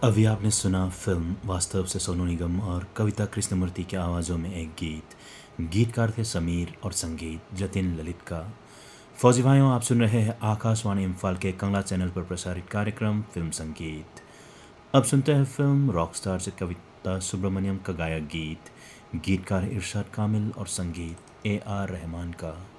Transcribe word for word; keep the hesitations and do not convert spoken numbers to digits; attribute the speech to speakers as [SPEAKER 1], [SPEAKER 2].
[SPEAKER 1] अभी आपने सुना फिल्म वास्तव से सोनू निगम और कविता कृष्णमूर्ति की आवाज़ों में एक गीत। गीतकार थे समीर और संगीत जतिन ललित का। फौजी भाइयों, आप सुन रहे हैं आकाशवाणी इम्फाल के कंगला चैनल पर प्रसारित कार्यक्रम फिल्म संगीत। अब सुनते हैं फिल्म रॉकस्टार से कविता सुब्रमण्यम का गाया गीत। गीतकार इरशाद कामिल और संगीत ए आर रहमान का।